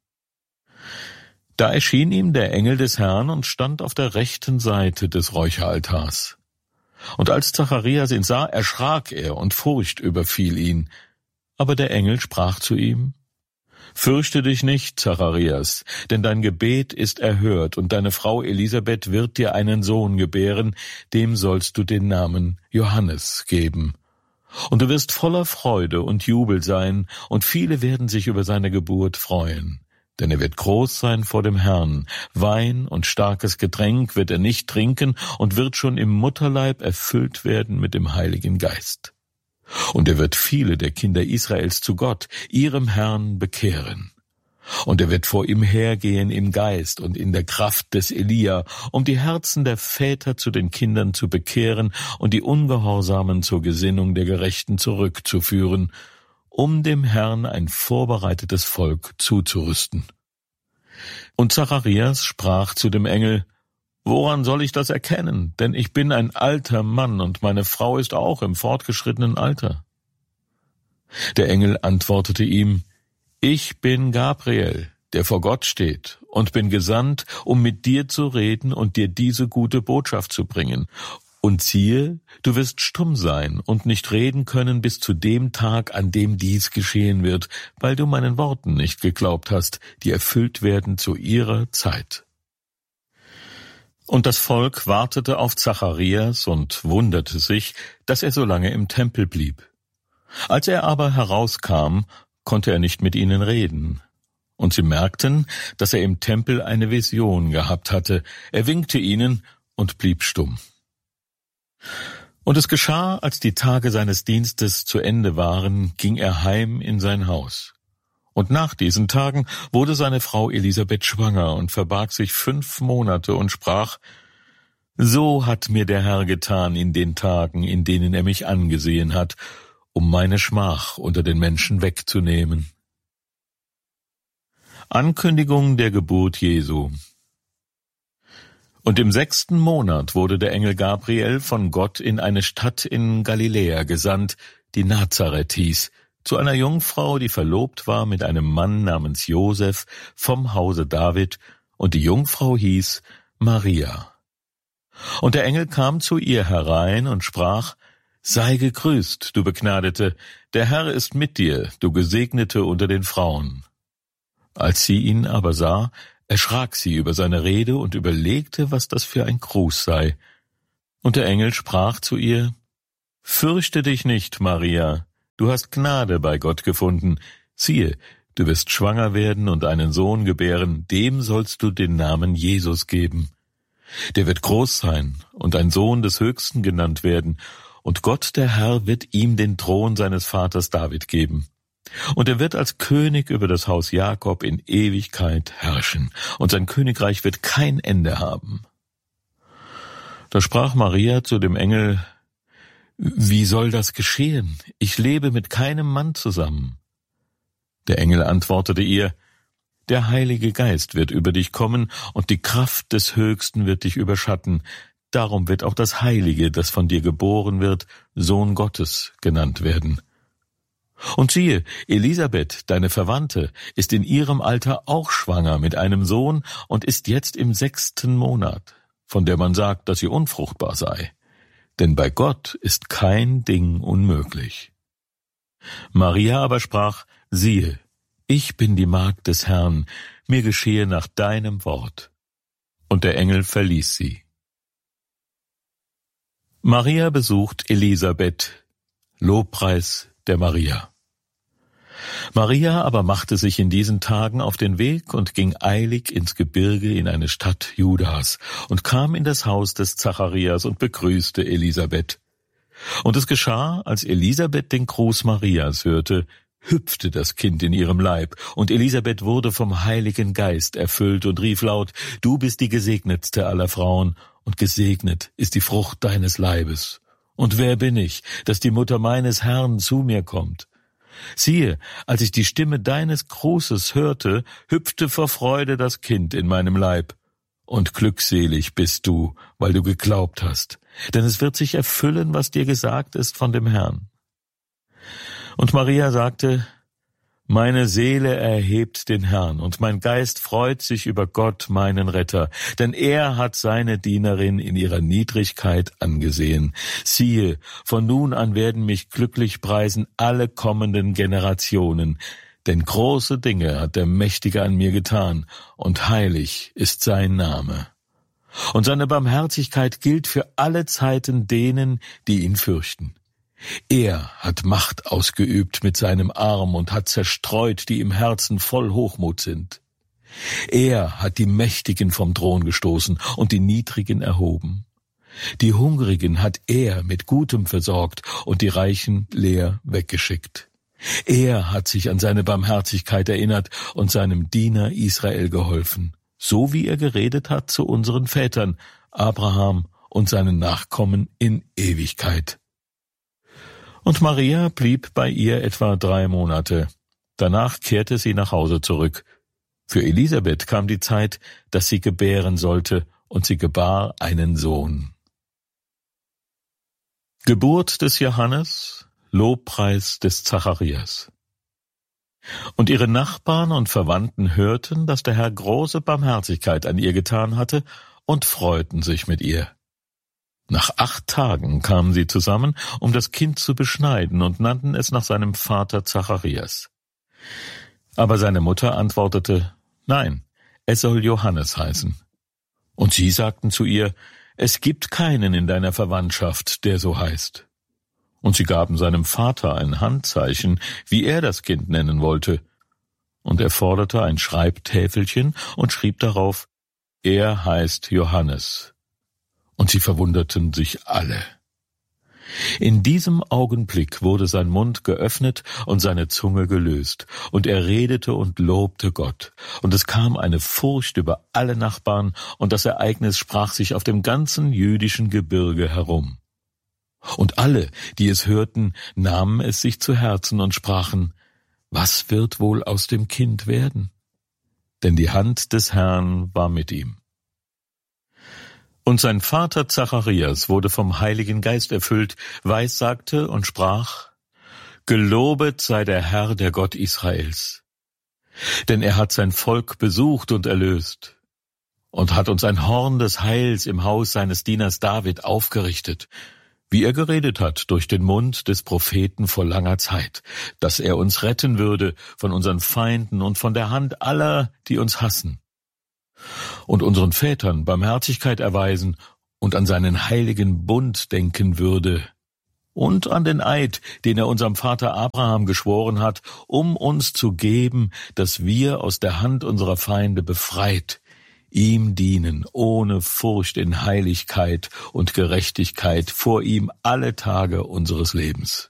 Da erschien ihm der Engel des Herrn und stand auf der rechten Seite des Räucheraltars. Und als Zacharias ihn sah, erschrak er, und Furcht überfiel ihn. Aber der Engel sprach zu ihm: Fürchte dich nicht, Zacharias, denn dein Gebet ist erhört, und deine Frau Elisabeth wird dir einen Sohn gebären, dem sollst du den Namen Johannes geben. Und du wirst voller Freude und Jubel sein, und viele werden sich über seine Geburt freuen. Denn er wird groß sein vor dem Herrn. Wein und starkes Getränk wird er nicht trinken und wird schon im Mutterleib erfüllt werden mit dem Heiligen Geist. Und er wird viele der Kinder Israels zu Gott, ihrem Herrn, bekehren. Und er wird vor ihm hergehen im Geist und in der Kraft des Elia, um die Herzen der Väter zu den Kindern zu bekehren und die Ungehorsamen zur Gesinnung der Gerechten zurückzuführen, um dem Herrn ein vorbereitetes Volk zuzurüsten. Und Zacharias sprach zu dem Engel: Woran soll ich das erkennen? Denn ich bin ein alter Mann, und meine Frau ist auch im fortgeschrittenen Alter. Der Engel antwortete ihm: Ich bin Gabriel, der vor Gott steht, und bin gesandt, um mit dir zu reden und dir diese gute Botschaft zu bringen. Und siehe, du wirst stumm sein und nicht reden können bis zu dem Tag, an dem dies geschehen wird, weil du meinen Worten nicht geglaubt hast, die erfüllt werden zu ihrer Zeit. Und das Volk wartete auf Zacharias und wunderte sich, dass er so lange im Tempel blieb. Als er aber herauskam, konnte er nicht mit ihnen reden. Und sie merkten, dass er im Tempel eine Vision gehabt hatte. Er winkte ihnen und blieb stumm. Und es geschah, als die Tage seines Dienstes zu Ende waren, ging er heim in sein Haus. Und nach diesen Tagen wurde seine Frau Elisabeth schwanger und verbarg sich fünf Monate und sprach: So hat mir der Herr getan in den Tagen, in denen er mich angesehen hat, um meine Schmach unter den Menschen wegzunehmen. Ankündigung der Geburt Jesu. Und im sechsten Monat wurde der Engel Gabriel von Gott in eine Stadt in Galiläa gesandt, die Nazareth hieß, zu einer Jungfrau, die verlobt war mit einem Mann namens Josef vom Hause David, und die Jungfrau hieß Maria. Und der Engel kam zu ihr herein und sprach: Sei gegrüßt, du Begnadete, der Herr ist mit dir, du Gesegnete unter den Frauen. Als sie ihn aber sah, erschrak sie über seine Rede und überlegte, was das für ein Gruß sei. Und der Engel sprach zu ihr: »Fürchte dich nicht, Maria, du hast Gnade bei Gott gefunden. Siehe, du wirst schwanger werden und einen Sohn gebären, dem sollst du den Namen Jesus geben. Der wird groß sein und ein Sohn des Höchsten genannt werden, und Gott der Herr wird ihm den Thron seines Vaters David geben. Und er wird als König über das Haus Jakob in Ewigkeit herrschen, und sein Königreich wird kein Ende haben.« Da sprach Maria zu dem Engel: »Wie soll das geschehen? Ich lebe mit keinem Mann zusammen.« Der Engel antwortete ihr: »Der Heilige Geist wird über dich kommen, und die Kraft des Höchsten wird dich überschatten. Darum wird auch das Heilige, das von dir geboren wird, Sohn Gottes genannt werden. Und siehe, Elisabeth, deine Verwandte, ist in ihrem Alter auch schwanger mit einem Sohn und ist jetzt im sechsten Monat, von der man sagt, dass sie unfruchtbar sei. Denn bei Gott ist kein Ding unmöglich.« Maria aber sprach: »Siehe, ich bin die Magd des Herrn, mir geschehe nach deinem Wort.« Und der Engel verließ sie. Maria besucht Elisabeth. Lobpreis der Maria. Maria aber machte sich in diesen Tagen auf den Weg und ging eilig ins Gebirge in eine Stadt Judas und kam in das Haus des Zacharias und begrüßte Elisabeth. Und es geschah, als Elisabeth den Gruß Marias hörte, hüpfte das Kind in ihrem Leib, und Elisabeth wurde vom Heiligen Geist erfüllt und rief laut: »Du bist die Gesegnetste aller Frauen, und gesegnet ist die Frucht deines Leibes. Und wer bin ich, dass die Mutter meines Herrn zu mir kommt? Siehe, als ich die Stimme deines Grußes hörte, hüpfte vor Freude das Kind in meinem Leib. Und glückselig bist du, weil du geglaubt hast, denn es wird sich erfüllen, was dir gesagt ist von dem Herrn.« Und Maria sagte: »Meine Seele erhebt den Herrn, und mein Geist freut sich über Gott, meinen Retter, denn er hat seine Dienerin in ihrer Niedrigkeit angesehen. Siehe, von nun an werden mich glücklich preisen alle kommenden Generationen, denn große Dinge hat der Mächtige an mir getan, und heilig ist sein Name. Und seine Barmherzigkeit gilt für alle Zeiten denen, die ihn fürchten. Er hat Macht ausgeübt mit seinem Arm und hat zerstreut, die im Herzen voll Hochmut sind. Er hat die Mächtigen vom Thron gestoßen und die Niedrigen erhoben. Die Hungrigen hat er mit Gutem versorgt und die Reichen leer weggeschickt. Er hat sich an seine Barmherzigkeit erinnert und seinem Diener Israel geholfen, so wie er geredet hat zu unseren Vätern, Abraham und seinen Nachkommen in Ewigkeit.« Und Maria blieb bei ihr etwa drei Monate. Danach kehrte sie nach Hause zurück. Für Elisabeth kam die Zeit, dass sie gebären sollte, und sie gebar einen Sohn. Geburt des Johannes, Lobpreis des Zacharias. Und ihre Nachbarn und Verwandten hörten, dass der Herr große Barmherzigkeit an ihr getan hatte, und freuten sich mit ihr. Nach acht Tagen kamen sie zusammen, um das Kind zu beschneiden, und nannten es nach seinem Vater Zacharias. Aber seine Mutter antwortete: »Nein, es soll Johannes heißen.« Und sie sagten zu ihr: »Es gibt keinen in deiner Verwandtschaft, der so heißt.« Und sie gaben seinem Vater ein Handzeichen, wie er das Kind nennen wollte. Und er forderte ein Schreibtäfelchen und schrieb darauf: »Er heißt Johannes.« Und sie verwunderten sich alle. In diesem Augenblick wurde sein Mund geöffnet und seine Zunge gelöst, und er redete und lobte Gott. Und es kam eine Furcht über alle Nachbarn, und das Ereignis sprach sich auf dem ganzen jüdischen Gebirge herum. Und alle, die es hörten, nahmen es sich zu Herzen und sprachen: Was wird wohl aus dem Kind werden? Denn die Hand des Herrn war mit ihm. Und sein Vater Zacharias wurde vom Heiligen Geist erfüllt, weissagte und sprach: Gelobet sei der Herr, der Gott Israels. Denn er hat sein Volk besucht und erlöst und hat uns ein Horn des Heils im Haus seines Dieners David aufgerichtet, wie er geredet hat durch den Mund des Propheten vor langer Zeit, dass er uns retten würde von unseren Feinden und von der Hand aller, die uns hassen, und unseren Vätern Barmherzigkeit erweisen und an seinen heiligen Bund denken würde und an den Eid, den er unserem Vater Abraham geschworen hat, um uns zu geben, dass wir aus der Hand unserer Feinde befreit, ihm dienen, ohne Furcht in Heiligkeit und Gerechtigkeit vor ihm alle Tage unseres Lebens.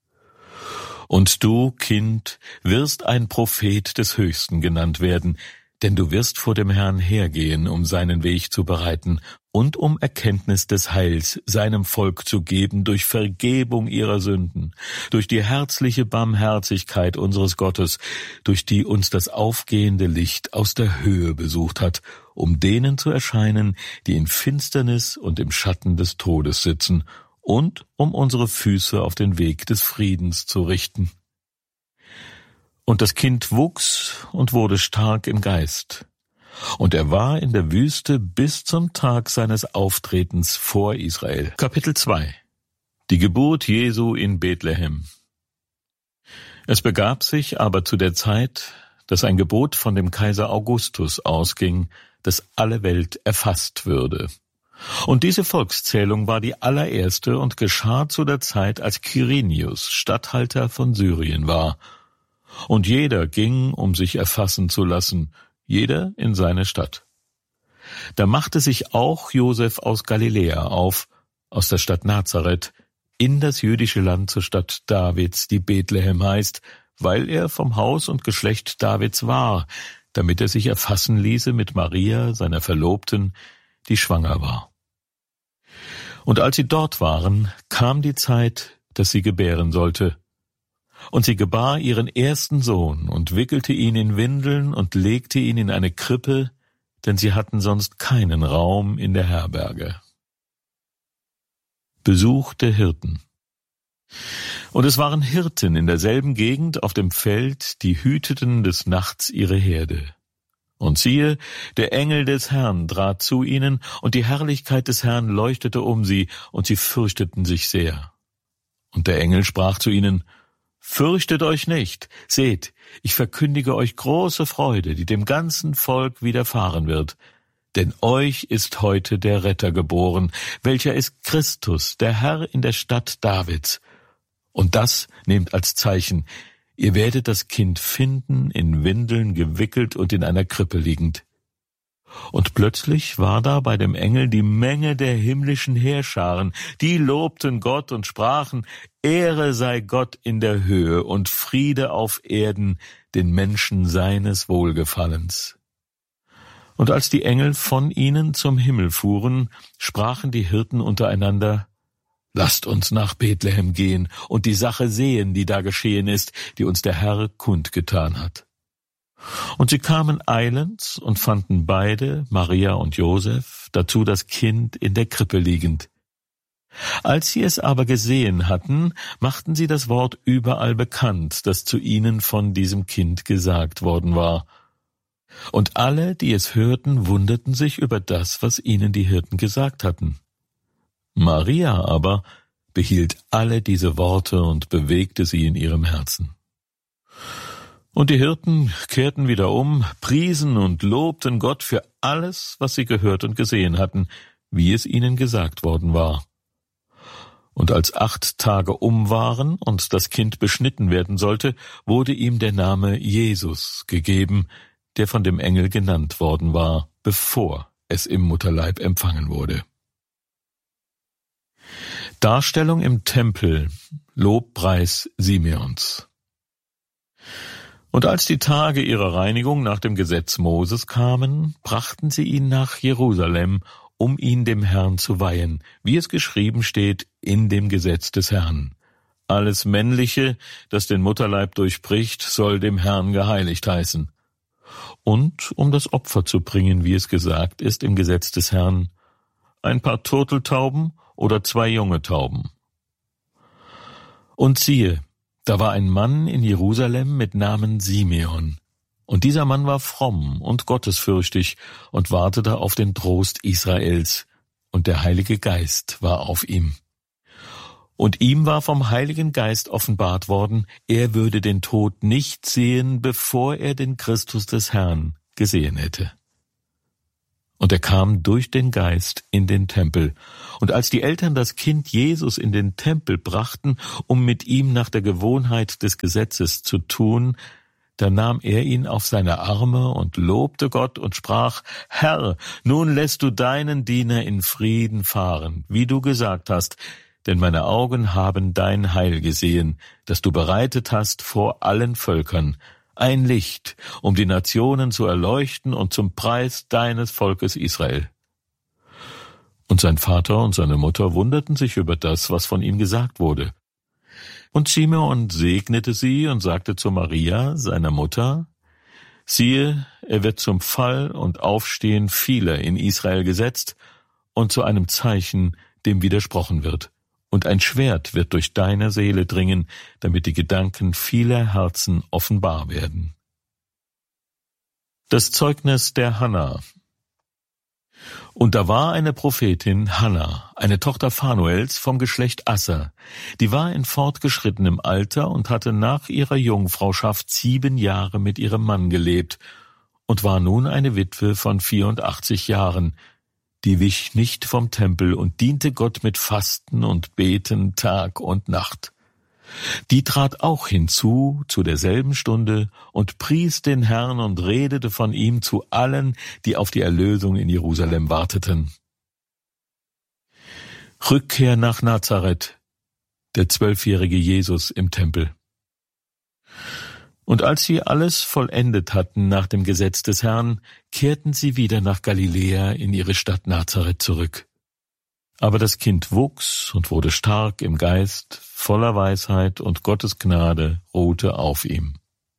Und du, Kind, wirst ein Prophet des Höchsten genannt werden, denn du wirst vor dem Herrn hergehen, um seinen Weg zu bereiten und um Erkenntnis des Heils seinem Volk zu geben durch Vergebung ihrer Sünden, durch die herzliche Barmherzigkeit unseres Gottes, durch die uns das aufgehende Licht aus der Höhe besucht hat, um denen zu erscheinen, die in Finsternis und im Schatten des Todes sitzen, und um unsere Füße auf den Weg des Friedens zu richten. Und das Kind wuchs und wurde stark im Geist. Und er war in der Wüste bis zum Tag seines Auftretens vor Israel. Kapitel zwei. Die Geburt Jesu in Bethlehem. Es begab sich aber zu der Zeit, dass ein Gebot von dem Kaiser Augustus ausging, dass alle Welt erfasst würde. Und diese Volkszählung war die allererste und geschah zu der Zeit, als Quirinius Statthalter von Syrien war. Und jeder ging, um sich erfassen zu lassen, jeder in seine Stadt. Da machte sich auch Josef aus Galiläa auf, aus der Stadt Nazareth, in das jüdische Land zur Stadt Davids, die Bethlehem heißt, weil er vom Haus und Geschlecht Davids war, damit er sich erfassen ließe mit Maria, seiner Verlobten, die schwanger war. Und als sie dort waren, kam die Zeit, dass sie gebären sollte. Und sie gebar ihren ersten Sohn und wickelte ihn in Windeln und legte ihn in eine Krippe, denn sie hatten sonst keinen Raum in der Herberge. Besuch der Hirten. Und es waren Hirten in derselben Gegend auf dem Feld, die hüteten des Nachts ihre Herde. Und siehe, der Engel des Herrn trat zu ihnen, und die Herrlichkeit des Herrn leuchtete um sie, und sie fürchteten sich sehr. Und der Engel sprach zu ihnen: Fürchtet euch nicht, seht, ich verkündige euch große Freude, die dem ganzen Volk widerfahren wird. Denn euch ist heute der Retter geboren, welcher ist Christus, der Herr in der Stadt Davids. Und das nehmt als Zeichen: Ihr werdet das Kind finden, in Windeln gewickelt und in einer Krippe liegend. Und plötzlich war da bei dem Engel die Menge der himmlischen Heerscharen, die lobten Gott und sprachen: Ehre sei Gott in der Höhe und Friede auf Erden den Menschen seines Wohlgefallens. Und als die Engel von ihnen zum Himmel fuhren, sprachen die Hirten untereinander: Lasst uns nach Bethlehem gehen und die Sache sehen, die da geschehen ist, die uns der Herr kundgetan hat. Und sie kamen eilends und fanden beide, Maria und Josef, dazu das Kind in der Krippe liegend. Als sie es aber gesehen hatten, machten sie das Wort überall bekannt, das zu ihnen von diesem Kind gesagt worden war. Und alle, die es hörten, wunderten sich über das, was ihnen die Hirten gesagt hatten. Maria aber behielt alle diese Worte und bewegte sie in ihrem Herzen. Und die Hirten kehrten wieder um, priesen und lobten Gott für alles, was sie gehört und gesehen hatten, wie es ihnen gesagt worden war. Und als acht Tage um waren und das Kind beschnitten werden sollte, wurde ihm der Name Jesus gegeben, der von dem Engel genannt worden war, bevor es im Mutterleib empfangen wurde. Darstellung im Tempel, Lobpreis Simeons. Und als die Tage ihrer Reinigung nach dem Gesetz Moses kamen, brachten sie ihn nach Jerusalem, um ihn dem Herrn zu weihen, wie es geschrieben steht in dem Gesetz des Herrn. Alles Männliche, das den Mutterleib durchbricht, soll dem Herrn geheiligt heißen. Und um das Opfer zu bringen, wie es gesagt ist im Gesetz des Herrn, ein paar Turteltauben oder zwei junge Tauben. Und siehe, da war ein Mann in Jerusalem mit Namen Simeon. Und dieser Mann war fromm und gottesfürchtig und wartete auf den Trost Israels, und der Heilige Geist war auf ihm. Und ihm war vom Heiligen Geist offenbart worden, er würde den Tod nicht sehen, bevor er den Christus des Herrn gesehen hätte. Und er kam durch den Geist in den Tempel. Und als die Eltern das Kind Jesus in den Tempel brachten, um mit ihm nach der Gewohnheit des Gesetzes zu tun, da nahm er ihn auf seine Arme und lobte Gott und sprach: Herr, nun lässt du deinen Diener in Frieden fahren, wie du gesagt hast, denn meine Augen haben dein Heil gesehen, das du bereitet hast vor allen Völkern, ein Licht, um die Nationen zu erleuchten und zum Preis deines Volkes Israel. Und sein Vater und seine Mutter wunderten sich über das, was von ihm gesagt wurde. Und Simeon segnete sie und sagte zu Maria, seiner Mutter: Siehe, er wird zum Fall und Aufstehen vieler in Israel gesetzt und zu einem Zeichen, dem widersprochen wird. Und ein Schwert wird durch deine Seele dringen, damit die Gedanken vieler Herzen offenbar werden. Das Zeugnis der Hannah. Und da war eine Prophetin, Hannah, eine Tochter Phanuels vom Geschlecht Asser, die war in fortgeschrittenem Alter und hatte nach ihrer Jungfrauschaft sieben Jahre mit ihrem Mann gelebt und war nun eine Witwe von vierundachtzig Jahren, die wich nicht vom Tempel und diente Gott mit Fasten und Beten Tag und Nacht. Die trat auch hinzu zu derselben Stunde und pries den Herrn und redete von ihm zu allen, die auf die Erlösung in Jerusalem warteten. Rückkehr nach Nazareth, der zwölfjährige Jesus im Tempel. Und als sie alles vollendet hatten nach dem Gesetz des Herrn, kehrten sie wieder nach Galiläa in ihre Stadt Nazareth zurück. Aber das Kind wuchs und wurde stark im Geist, voller Weisheit, und Gottes Gnade ruhte auf ihm.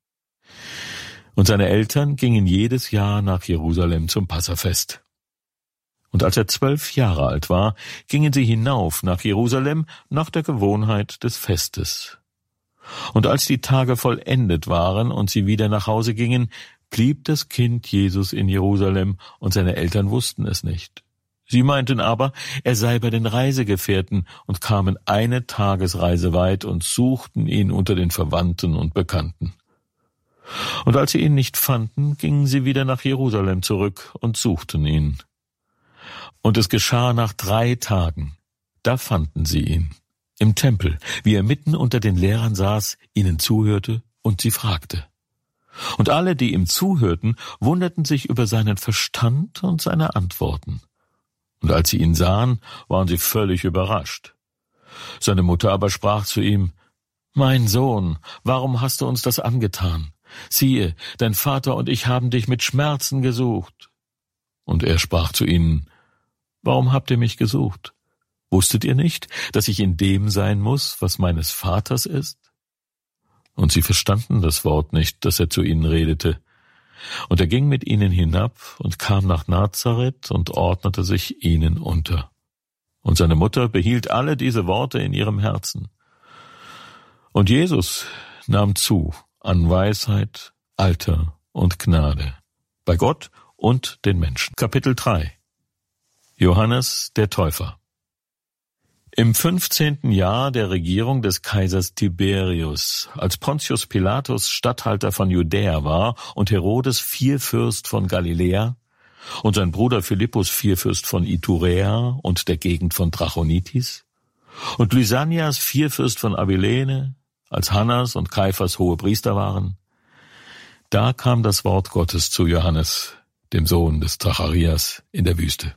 Und seine Eltern gingen jedes Jahr nach Jerusalem zum Passafest. Und als er zwölf Jahre alt war, gingen sie hinauf nach Jerusalem nach der Gewohnheit des Festes. Und als die Tage vollendet waren und sie wieder nach Hause gingen, blieb das Kind Jesus in Jerusalem, und seine Eltern wussten es nicht. Sie meinten aber, er sei bei den Reisegefährten, und kamen eine Tagesreise weit und suchten ihn unter den Verwandten und Bekannten. Und als sie ihn nicht fanden, gingen sie wieder nach Jerusalem zurück und suchten ihn. Und es geschah nach drei Tagen, da fanden sie ihn im Tempel, wie er mitten unter den Lehrern saß, ihnen zuhörte und sie fragte. Und alle, die ihm zuhörten, wunderten sich über seinen Verstand und seine Antworten. Und als sie ihn sahen, waren sie völlig überrascht. Seine Mutter aber sprach zu ihm: Mein Sohn, warum hast du uns das angetan? Siehe, dein Vater und ich haben dich mit Schmerzen gesucht. Und er sprach zu ihnen: Warum habt ihr mich gesucht? Wusstet ihr nicht, dass ich in dem sein muss, was meines Vaters ist? Und sie verstanden das Wort nicht, das er zu ihnen redete. Und er ging mit ihnen hinab und kam nach Nazareth und ordnete sich ihnen unter. Und seine Mutter behielt alle diese Worte in ihrem Herzen. Und Jesus nahm zu an Weisheit, Alter und Gnade, bei Gott und den Menschen. Kapitel drei. Johannes der Täufer. Im fünfzehnten Jahr der Regierung des Kaisers Tiberius, als Pontius Pilatus Statthalter von Judäa war und Herodes Vierfürst von Galiläa und sein Bruder Philippus Vierfürst von Iturea und der Gegend von Trachonitis und Lysanias Vierfürst von Abilene, als Hannas und Kaiphas Hohepriester waren, da kam das Wort Gottes zu Johannes, dem Sohn des Zacharias, in der Wüste.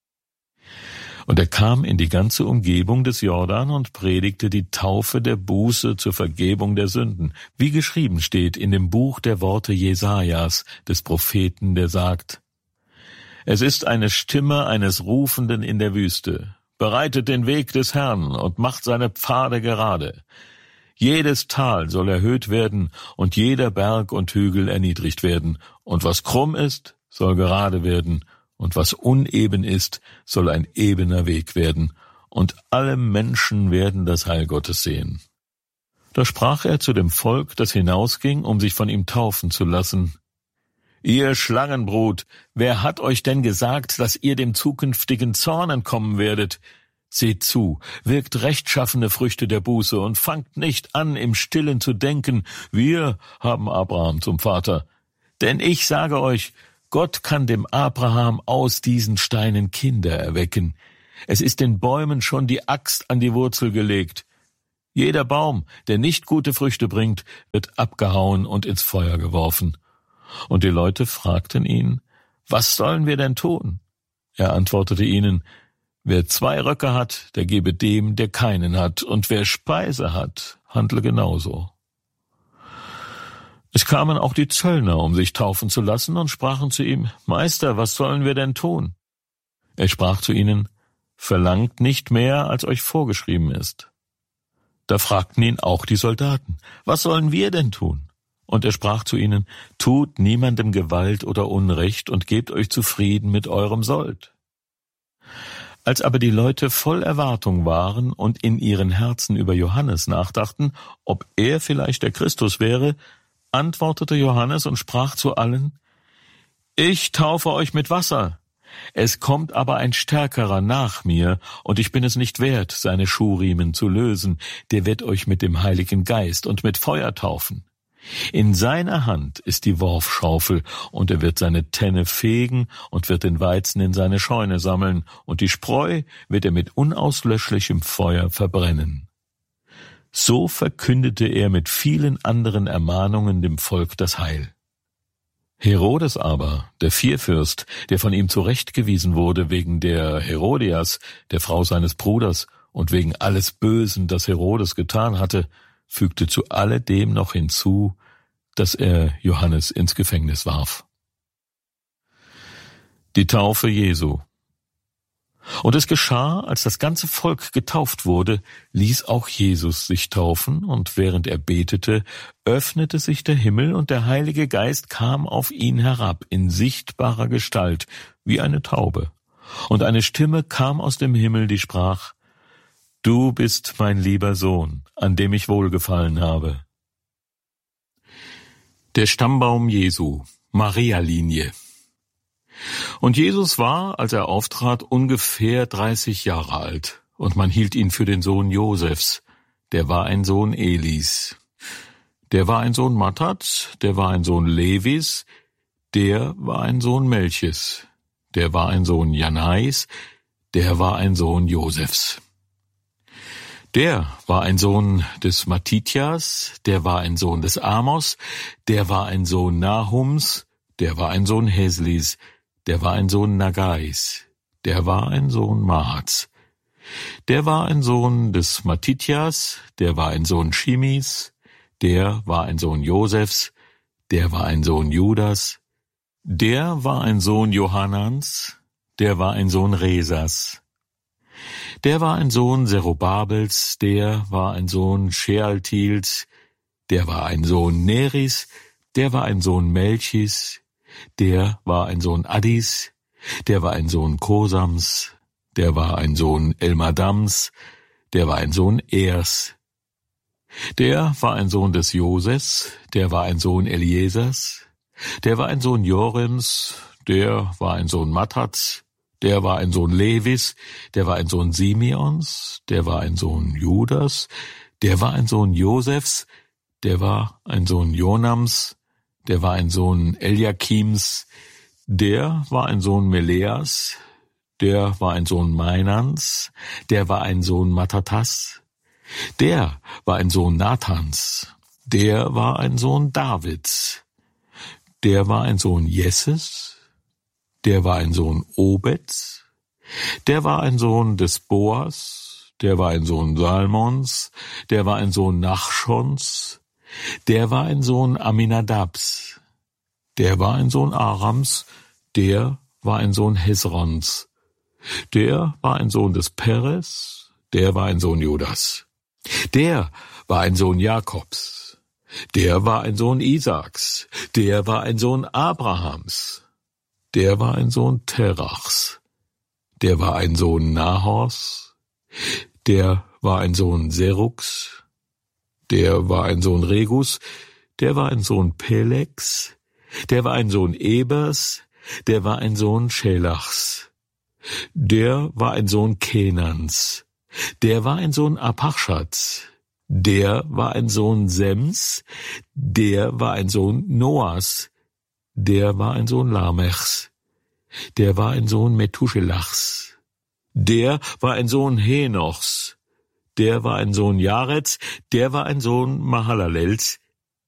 Und er kam in die ganze Umgebung des Jordan und predigte die Taufe der Buße zur Vergebung der Sünden, wie geschrieben steht in dem Buch der Worte Jesajas, des Propheten, der sagt: Es ist eine Stimme eines Rufenden in der Wüste, bereitet den Weg des Herrn und macht seine Pfade gerade. Jedes Tal soll erhöht werden und jeder Berg und Hügel erniedrigt werden, und was krumm ist, soll gerade werden, und was uneben ist, soll ein ebener Weg werden, und alle Menschen werden das Heil Gottes sehen. Da sprach er zu dem Volk, das hinausging, um sich von ihm taufen zu lassen: Ihr Schlangenbrut, wer hat euch denn gesagt, dass ihr dem zukünftigen Zorn entkommen werdet? Seht zu, wirkt rechtschaffene Früchte der Buße und fangt nicht an, im Stillen zu denken, wir haben Abraham zum Vater. Denn ich sage euch, Gott kann dem Abraham aus diesen Steinen Kinder erwecken. Es ist den Bäumen schon die Axt an die Wurzel gelegt. Jeder Baum, der nicht gute Früchte bringt, wird abgehauen und ins Feuer geworfen. Und die Leute fragten ihn, was sollen wir denn tun? Er antwortete ihnen, wer zwei Röcke hat, der gebe dem, der keinen hat, und wer Speise hat, handle genauso. Es kamen auch die Zöllner, um sich taufen zu lassen, und sprachen zu ihm, Meister, was sollen wir denn tun? Er sprach zu ihnen, verlangt nicht mehr, als euch vorgeschrieben ist. Da fragten ihn auch die Soldaten, was sollen wir denn tun? Und er sprach zu ihnen, tut niemandem Gewalt oder Unrecht und gebt euch zufrieden mit eurem Sold. Als aber die Leute voll Erwartung waren und in ihren Herzen über Johannes nachdachten, ob er vielleicht der Christus wäre, antwortete Johannes und sprach zu allen, ich taufe euch mit Wasser, es kommt aber ein Stärkerer nach mir, und ich bin es nicht wert, seine Schuhriemen zu lösen, der wird euch mit dem Heiligen Geist und mit Feuer taufen. In seiner Hand ist die Worfschaufel, und er wird seine Tenne fegen und wird den Weizen in seine Scheune sammeln, und die Spreu wird er mit unauslöschlichem Feuer verbrennen. So verkündete er mit vielen anderen Ermahnungen dem Volk das Heil. Herodes aber, der Vierfürst, der von ihm zurechtgewiesen wurde wegen der Herodias, der Frau seines Bruders, und wegen alles Bösen, das Herodes getan hatte, fügte zu alledem noch hinzu, dass er Johannes ins Gefängnis warf. Die Taufe Jesu. Und es geschah, als das ganze Volk getauft wurde, ließ auch Jesus sich taufen, und während er betete, öffnete sich der Himmel, und der Heilige Geist kam auf ihn herab in sichtbarer Gestalt, wie eine Taube. Und eine Stimme kam aus dem Himmel, die sprach, Du bist mein lieber Sohn, an dem ich wohlgefallen habe. Der Stammbaum Jesu, Maria-Linie. Und Jesus war, als er auftrat, ungefähr dreißig Jahre alt, und man hielt ihn für den Sohn Josefs, der war ein Sohn Elis. Der war ein Sohn Mattats, der war ein Sohn Levis, der war ein Sohn Melchis, der war ein Sohn Janais, der war ein Sohn Josefs. Der war ein Sohn des Mattithias, der war ein Sohn des Amos, der war ein Sohn Nahums, der war ein Sohn Heslis, der war ein Sohn Nagais, der war ein Sohn Mahats. Der war ein Sohn des Mattithias, der war ein Sohn Shimis, der war ein Sohn Josefs, der war ein Sohn Judas, der war ein Sohn Johannans, der war ein Sohn Resas. Der war ein Sohn Zerubabels, der war ein Sohn Shealtiels, der war ein Sohn Neris, der war ein Sohn Melchis, der war ein Sohn Addis, der war ein Sohn Kosams, der war ein Sohn Elmadams, der war ein Sohn Ers. Der war ein Sohn des Joses, der war ein Sohn Eliesers, der war ein Sohn Jorims, der war ein Sohn Mattats, der war ein Sohn Levis, der war ein Sohn Simeons, der war ein Sohn Judas, der war ein Sohn Josefs, der war ein Sohn Jonams, der war ein Sohn Eliakims, der war ein Sohn Meleas, der war ein Sohn Mainans, der war ein Sohn Mattattas, der war ein Sohn Nathans, der war ein Sohn Davids, der war ein Sohn Jesses, der war ein Sohn Obeds, der war ein Sohn des Boas, der war ein Sohn Salmons, der war ein Sohn Nachschons, der war ein Sohn Aminadabs, der war ein Sohn Arams, der war ein Sohn Hesrons, der war ein Sohn des Peres, der war ein Sohn Judas, der war ein Sohn Jakobs, der war ein Sohn Isaaks, der war ein Sohn Abrahams, der war ein Sohn Terachs, der war ein Sohn Nahors, der war ein Sohn Serugs, der war ein Sohn Regus, der war ein Sohn Pelegs, der war ein Sohn Ebers, der war ein Sohn Schelachs, der war ein Sohn Kenans, der war ein Sohn Apachschats, der war ein Sohn Sems, der war ein Sohn Noas, der war ein Sohn Lamechs, der war ein Sohn Methuselachs, der war ein Sohn Henochs, der war ein Sohn Jareds, der war ein Sohn Mahalalels,